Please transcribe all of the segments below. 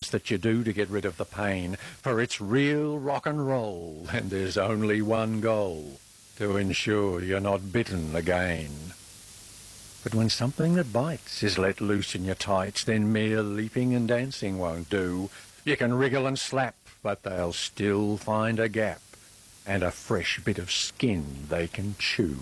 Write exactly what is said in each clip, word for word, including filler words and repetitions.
that you do to get rid of the pain, for it's real rock and roll, and there's only one goal, to ensure you're not bitten again. But when something that bites is let loose in your tights, then mere leaping and dancing won't do. You can wriggle and slap, but they'll still find a gap, and a fresh bit of skin they can chew.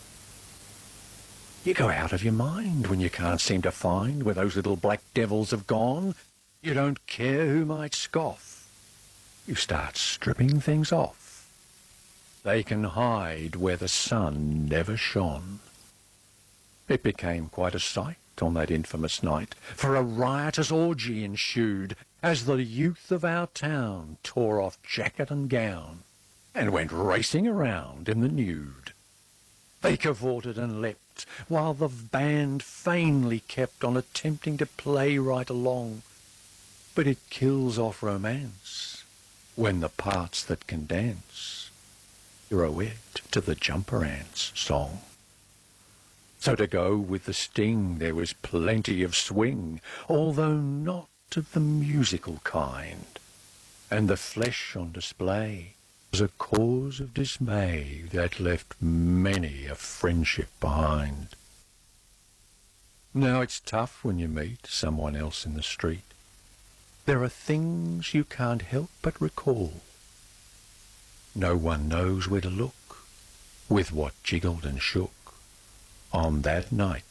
You go out of your mind when you can't seem to find where those little black devils have gone. You don't care who might scoff. You start stripping things off. They can hide where the sun never shone. It became quite a sight on that infamous night, for a riotous orgy ensued as the youth of our town tore off jacket and gown and went racing around in the nude. They cavorted and leapt, while the band vainly kept on attempting to play right along. But it kills off romance when the parts that can dance are a wit to the jumper ants' song. So to go with the sting there was plenty of swing, although not of the musical kind, and the flesh on display was a cause of dismay that left many a friendship behind. Now it's tough when you meet someone else in the street. There are things you can't help but recall. No one knows where to look, with what jiggled and shook on that night